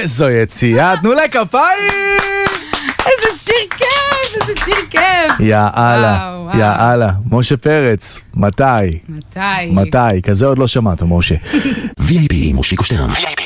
איזו יציאה, תנו לה כפיים! איזה שיר כיף, איזה שיר כיף. יאללה, יאללה. משה פרץ, מתי? כזה עוד לא שמעת, משה. VIP, מושיקו שטרן.